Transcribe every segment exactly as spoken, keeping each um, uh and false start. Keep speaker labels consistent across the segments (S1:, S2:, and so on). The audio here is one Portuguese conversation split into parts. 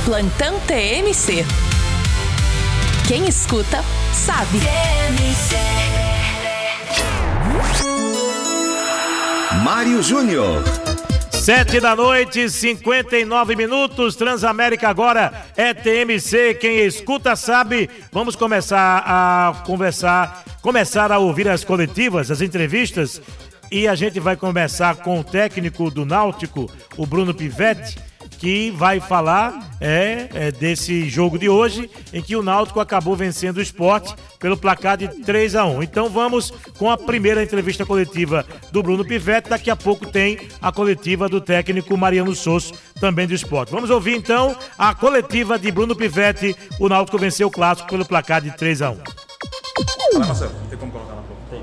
S1: Plantão T M C. Quem escuta, sabe.
S2: Mário Júnior.
S3: Sete da noite, cinquenta e nove minutos, Transamérica agora é T M C, quem escuta sabe. Vamos começar a conversar, começar a ouvir as coletivas, as entrevistas, e a gente vai começar com o técnico do Náutico, o Bruno Pivetti, que vai falar é, é, desse jogo de hoje, em que o Náutico acabou vencendo o Sport pelo placar de três a um. Então vamos com a primeira entrevista coletiva do Bruno Pivetti. Daqui a pouco tem a coletiva do técnico Mariano Sosso, também do Sport. Vamos ouvir então a coletiva de Bruno Pivetti. O Náutico venceu o Clássico pelo placar de três a um.
S4: Vai, Marcelo, tem como colocar na foto? Tem.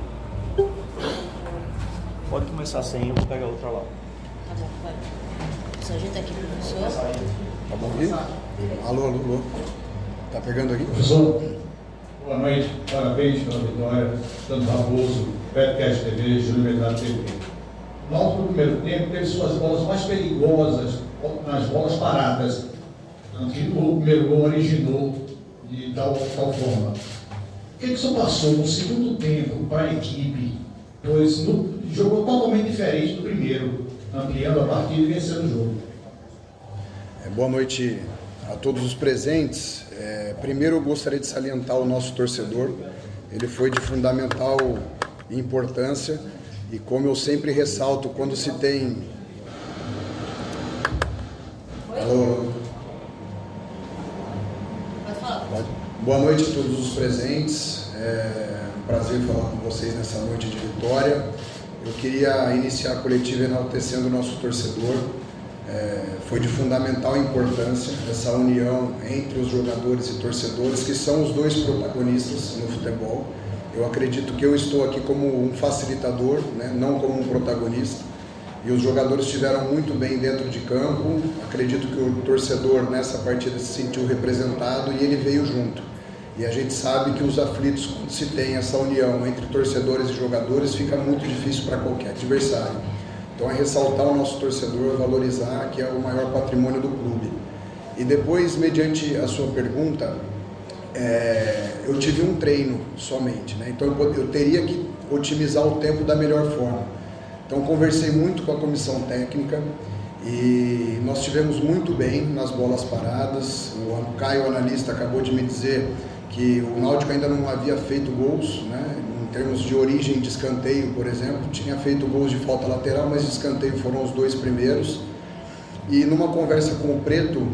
S4: Pode começar sem, eu vou pegar outra lá.
S5: Tá bom, vai. Você ajeita aqui, professor.
S6: Tá bom aqui? Alô, alô, alô. Tá pegando aqui?
S7: Professor, boa noite, parabéns pela vitória, tanto Raposo, Petcast T V, Júnior Medrado T V. O Náutico no primeiro tempo teve suas bolas mais perigosas nas bolas paradas, tanto que o primeiro gol originou de tal, tal forma. O que, que isso passou no segundo tempo para a equipe? Pois no, jogou totalmente diferente do primeiro, ampliando a partida e vencendo o jogo.
S6: É, boa noite a todos os presentes. É, primeiro eu gostaria de salientar o nosso torcedor. Ele foi de fundamental importância e, como eu sempre ressalto, quando se tem... Alô? Pode? Boa noite a todos os presentes. É um prazer falar com vocês nessa noite de vitória. Eu queria iniciar a coletiva enaltecendo o nosso torcedor. É, foi de fundamental importância essa união entre os jogadores e torcedores, que são os dois protagonistas no futebol. Eu acredito que eu estou aqui como um facilitador, né, não como um protagonista. E os jogadores estiveram muito bem dentro de campo. Acredito que o torcedor nessa partida se sentiu representado e ele veio junto. E a gente sabe que os aflitos, quando se tem essa união entre torcedores e jogadores, fica muito difícil para qualquer adversário. Então é ressaltar o nosso torcedor, valorizar, que é o maior patrimônio do clube. E depois, mediante a sua pergunta, é, eu tive um treino somente, né? Então eu, eu teria que otimizar o tempo da melhor forma. Então conversei muito com a comissão técnica e nós tivemos muito bem nas bolas paradas. O Caio, o analista, acabou de me dizer que o Náutico ainda não havia feito gols, né? Em termos de origem de escanteio, por exemplo, tinha feito gols de falta lateral, mas de escanteio foram os dois primeiros. E numa conversa com o Preto,